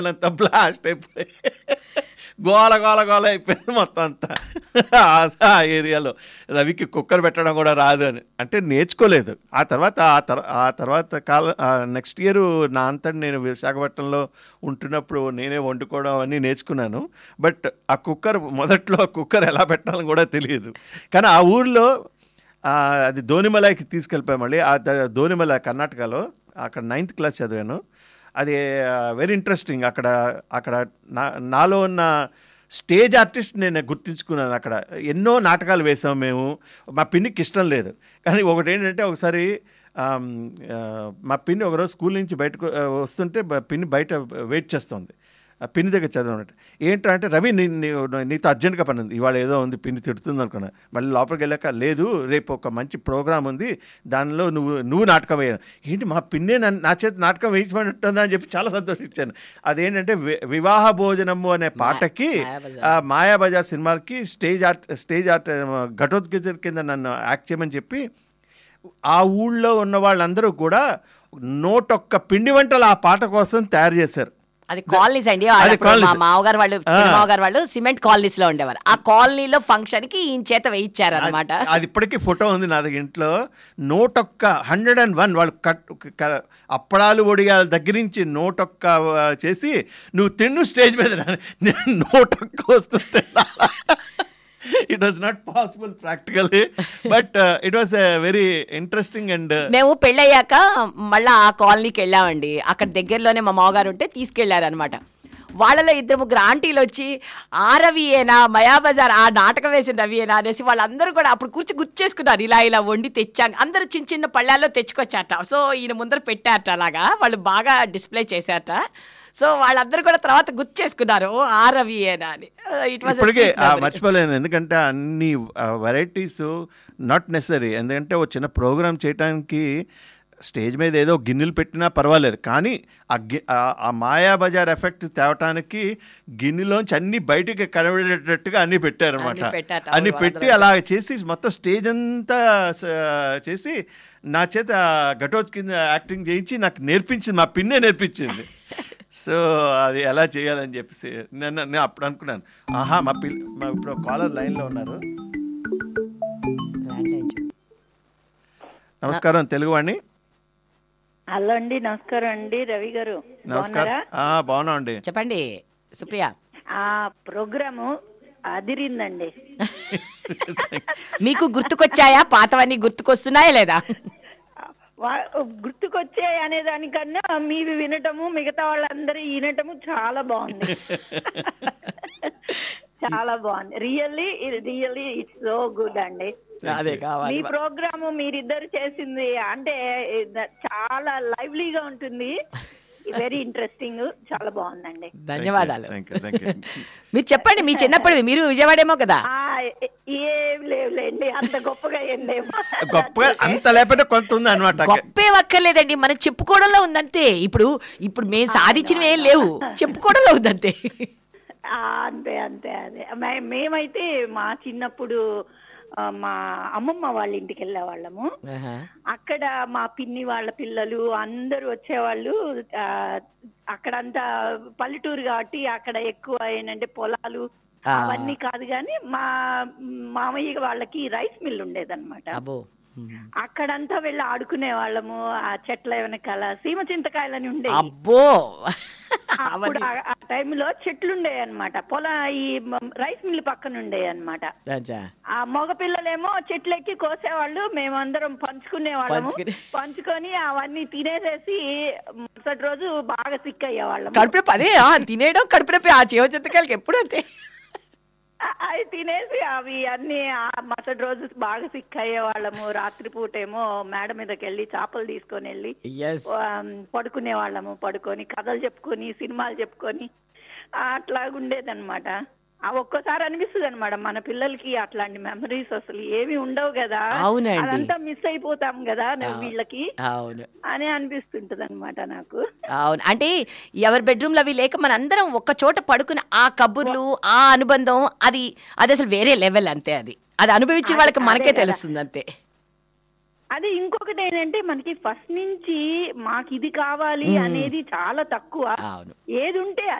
అంతా బ్లాస్ట్ అయిపోయి గోల గోల గోల అయిపోయింది మొత్తం అంతా. ఆ ఏరియాలో రవికి కుక్కర్ పెట్టడం కూడా రాదు అని అంటే నేర్చుకోలేదు. ఆ తర్వాత నెక్స్ట్ ఇయర్ నా అంతటి నేను విశాఖపట్నంలో ఉంటున్నప్పుడు నేనే వండుకోవడం అన్నీ నేర్చుకున్నాను. బట్ ఆ కుక్కర్ ఎలా పెట్టాలని కూడా తెలియదు. కానీ ఆ ఊర్లో అది ధోనిమలైకి తీసుకెళ్ళిపోయాం. మళ్ళీ ఆ ధోనిమలై కర్ణాటకలో అక్కడ 9th క్లాస్ చదివాను. అది వెరీ ఇంట్రెస్టింగ్. అక్కడ నాలో ఉన్న స్టేజ్ ఆర్టిస్ట్ నేను గుర్తించుకున్నాను. అక్కడ ఎన్నో నాటకాలు వేసాం మేము. మా పిన్నికి ఇష్టం లేదు, కానీ ఒకటి ఏంటంటే ఒకసారి మా పిన్ని ఒకరోజు స్కూల్ నుంచి బయటకు వస్తుంటే పిన్ని బయట వెయిట్ చేస్తుంది. పిన్ని దగ్గర చదవనట్టు ఏంటంటే రవి నీతో అర్జెంట్గా పని ఉంది, ఇవాళ ఏదో ఉంది పిన్ని తిడుతుంది అనుకున్నా. మళ్ళీ లోపలికి వెళ్ళాక లేదు రేపు ఒక మంచి ప్రోగ్రామ్ ఉంది, దానిలో నువ్వు నాటకం వేయను. ఏంటి మా పిన్నే నా చేతి నాటకం వేయించమంటుందా అని చెప్పి చాలా సంతోషించాను. అదేంటంటే వివాహ భోజనము అనే పాటకి మాయాబజార్ సినిమాకి స్టేజ్ ఆర్ట్ ఘటోత్కచర్ కింద నన్ను యాక్ట్ చేయమని చెప్పి ఆ ఊళ్ళో ఉన్న వాళ్ళందరూ కూడా 101 పిండి వంటలు ఆ పాట కోసం తయారు చేశారు. అది కాలనీస్ అండి. మా మామగారు వాళ్ళు సిమెంట్ కాలనీస్ లో ఉండేవారు. ఆ కాలనీలో ఫంక్షన్ కి ఈయన చేత వేయించారు అనమాట. అది ఇప్పటికీ ఫోటో ఉంది నా దగ్గర ఇంట్లో. 101 వాళ్ళు అప్పడాలు ఒడియాల దగ్గర నుంచి 101 చేసి నువ్వు తిన్ను స్టేజ్ మీద 101 వస్తుంది. It was not possible practically, but it was a very interesting and మేము పెళ్ళయ్యాక మళ్ళీ ఆ కాలనీకి వెళ్ళామండి. అక్కడ దగ్గరలోనే మా మామగారు ఉంటే తీసుకెళ్లారు అనమాట. వాళ్ళలో 2-3 ఆంటీలు వచ్చి ఆ రవియేనా మయాబజార్ ఆ నాటకం వేసిన రవియేనా అనేసి వాళ్ళందరూ కూడా అప్పుడు గుర్తు చేసుకున్నారు. ఇలా వండి తెచ్చాం, అందరూ చిన్న చిన్న పళ్ళాల్లో తెచ్చుకొచ్చారట. సో ఈయన ముందర పెట్టారట, అలాగా వాళ్ళు బాగా డిస్ప్లే చేశారట. సో వాళ్ళందరూ కూడా తర్వాత గుర్తు చేసుకున్నారు ఆ రవియేనా అని. ఇప్పటికే మర్చిపోలేను, ఎందుకంటే అన్ని వెరైటీస్ నాట్ నెసరీ. ఎందుకంటే ఒక చిన్న ప్రోగ్రామ్ చేయడానికి స్టేజ్ మీద ఏదో గిన్నెలు పెట్టినా పర్వాలేదు, కానీ ఆ మాయాబజార్ ఎఫెక్ట్ తేవటానికి గిన్నెలోంచి అన్ని బయటికి కనబడేటట్టుగా అన్ని పెట్టారనమాట. అన్ని పెట్టి అలా చేసి మొత్తం స్టేజ్ అంతా చేసి నా చేత ఘటోత్ కింద యాక్టింగ్ చేయించి నాకు నేర్పించింది, మా పిన్నే నేర్పించింది. సో అది ఎలా చేయాలని చెప్పేసి నేను అప్పుడు అనుకున్నాను. మా ఇప్పుడు కాలర్ లైన్లో ఉన్నారు. నమస్కారం, తెలుగు వాణి. హలో అండి, నమస్కారం అండి రవి గారు. నమస్కారం, బాగున్నా అండి. చెప్పండి సుప్రియ. ఆ ప్రోగ్రాము అదిరిందండి. మీకు గుర్తుకొచ్చాయా? పాతవన్నీ గుర్తుకొస్తున్నాయా లేదా? గుర్తుకొచ్చాయి అనే దానికన్నా మీవి వినటము, మిగతా వాళ్ళందరూ వినటము చాలా బాగుంది. చాలా బాగుంది. రియల్లీ ఇట్స్ సో గుడ్ అండి. మీ ప్రోగ్రాము మీరిద్దరు చేసింది అంటే చాలా లైవ్లీగా ఉంటుంది, వెరీ ఇంట్రెస్టింగ్, చాలా బాగుందండి. ధన్యవాదాలు. మీరు చెప్పండి, మీ చిన్నప్పుడు మీరు విజయవాడేమో కదా? ఏం లేవులేండి, అంత గొప్పగా ఏం లేవు. గొప్పగా అంత లేకపోతే కొంత ఉంది అనమాట. గొప్పే ఒక్కర్లేదండి, మనం చెప్పుకోవడంలో ఉందంతే. ఇప్పుడు మేము సాధించినవి ఏం లేవు, చెప్పుకోవడంలో ఉందంతే. అంతే అంతే. అదే మేమైతే మా చిన్నప్పుడు మా అమ్మమ్మ వాళ్ళ ఇంటికి వెళ్ళే వాళ్ళము. అక్కడ మా పిన్ని వాళ్ళ పిల్లలు అందరూ వచ్చేవాళ్ళు. అక్కడంతా పల్లెటూరు కాబట్టి అక్కడ ఎక్కువ ఏంటంటే పొలాలు అవన్నీ కాదు, కానీ మా మామయ్య వాళ్ళకి రైస్ మిల్ ఉండేదన్నమాట. అక్కడంతా వెళ్ళి ఆడుకునే వాళ్ళము. ఆ చెట్ల వెనకాల సీమ చింతకాయలని ఉండేవి. అప్పుడు ఆ టైంలో చెట్లు ఉండేవి అనమాట. ఈ రైస్ మిల్ పక్కన ఉండేవి అనమాట. ఆ మగ పిల్లలేమో చెట్లు ఎక్కి కోసేవాళ్ళు, మేమందరం పంచుకునే వాళ్ళము. పంచుకొని అవన్నీ తినేసేసి మరుసటి రోజు బాగా సిక్ అయ్యేవాళ్ళం. తినేయడం కడుపు ఆ చీమ చింతకాయలకి ఎప్పుడు అంతే. అవి తినేసి అవి అన్ని మరుసటి రోజు బాగా సిక్ అయ్యే వాళ్ళము. రాత్రిపూట ఏమో మేడ మీదకి వెళ్ళి చేపలు తీసుకొని వెళ్ళి పడుకునే వాళ్ళము. పడుకొని కథలు చెప్పుకొని సినిమాలు చెప్పుకొని అట్లాగుండేదన్నమాట. ఒక్కోసారి అనిపిస్తుంది అనమాట, మన పిల్లలకి అట్లాంటి మెమరీస్ అసలు ఏమి ఉండవు కదా, అదంతా మిస్ అయిపోతాం కదా వీళ్ళకి అని అనిపిస్తుంటది అనమాట నాకు. అవును, అంటే ఎవరి బెడ్రూమ్ లో అవి లేక మన అందరం ఒక్క చోట పడుకుని ఆ కబుర్లు, ఆ అనుబంధం, అది అసలు వేరే లెవెల్. అంతే, అది అనుభవించిన వాళ్ళకి మనకే తెలుస్తుంది అంతే. అది ఇంకొకటి ఏంటంటే మనకి ఫస్ట్ నుంచి మాకు ఇది కావాలి అనేది చాలా తక్కువ. అవును. ఏది ఉంటే